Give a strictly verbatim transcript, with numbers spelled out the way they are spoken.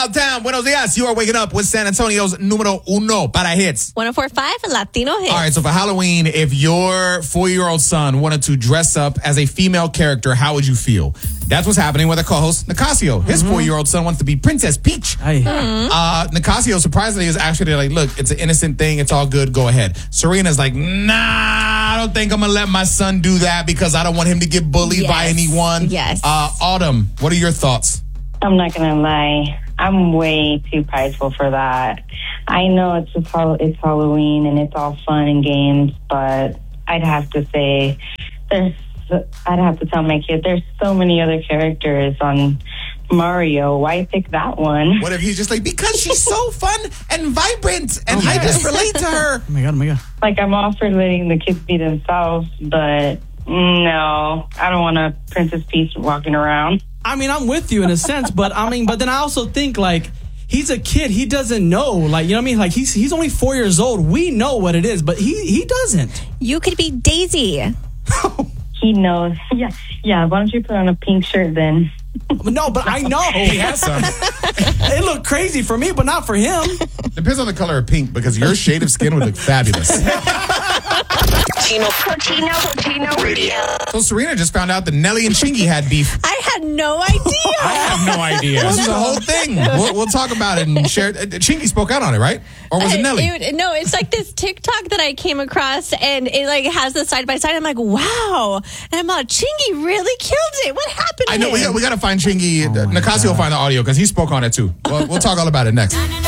Southtown, buenos dias. You are waking up with San Antonio's numero uno para hits. one oh four point five Latino hits. All right, so for Halloween, if your four-year-old son wanted to dress up as a female character, how would you feel? That's what's happening with our co-host, Nicasio. His mm-hmm. four-year-old son wants to be Princess Peach. Mm-hmm. Uh, Nicasio, surprisingly, is actually like, look, it's an innocent thing. It's all good. Go ahead. Serena's like, nah, I don't think I'm going to let my son do that because I don't want him to get bullied yes. by anyone. Yes. Uh, Autumn, what are your thoughts? I'm not going to lie. I'm way too prideful for that. I know it's just how it's Halloween and it's all fun and games, but I'd have to say there's I'd have to tell my kid there's so many other characters on Mario. Why pick that one? What if he's just like, because she's so fun and vibrant and oh I just relate to her. Oh my God, oh my God. Like, I'm all for letting the kids be themselves, but no, I don't want a Princess Peach walking around. I mean, I'm with you in a sense, but I mean, but then I also think like he's a kid. He doesn't know, like, you know what I mean? Like he's he's only four years old. We know what it is, but he he doesn't. You could be Daisy. He knows. Yeah, yeah. Why don't you put on a pink shirt then? No, but I know he has some. It looked crazy for me, but not for him. Depends on the color of pink because your shade of skin would look fabulous. Latino, Latino, Latino Radio. So Serena just found out that Nelly and Chingy had beef. I had no idea. I have no idea. This is a whole thing. We'll, we'll talk about it and share it. Chingy spoke out on it, right? Or was it Nelly? Uh, it, no, it's like this TikTok that I came across, and it like has the side by side. I'm like, wow, and I'm like, Chingy really killed it. What happened? I know. To We him? got, we got to find Chingy. Oh Nicasio will find the audio because he spoke on it too. We'll, we'll talk all about it next.